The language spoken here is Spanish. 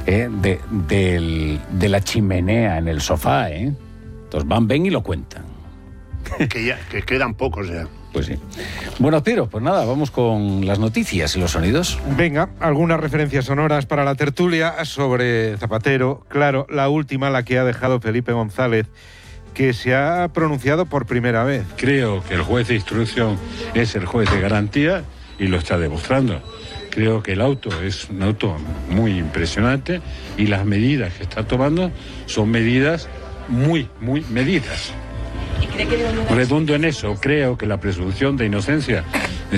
de la chimenea en el sofá, ¿eh? Entonces ven y lo cuentan. Que quedan pocos ya. Pues sí. Bueno, Piero, pues nada, vamos con las noticias y los sonidos. Venga, algunas referencias sonoras para la tertulia sobre Zapatero. Claro, la última, la que ha dejado Felipe González, que se ha pronunciado por primera vez. Creo que el juez de instrucción es el juez de garantía y lo está demostrando. Creo que el auto es un auto muy impresionante y las medidas que está tomando son medidas muy medidas. Redundo en eso, creo que la presunción de inocencia